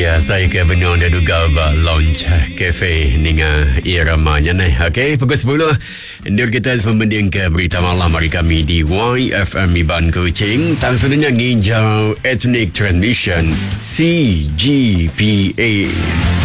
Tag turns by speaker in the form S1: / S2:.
S1: Ya, saya ke benar dan juga launch cafe dengan iramanya ni. Okey, pukul 10. Ndir kita membanding ke berita malam hari kami di YFM Iban Kuching. Tan sebenarnya nginjau ethnic transmission CGPA.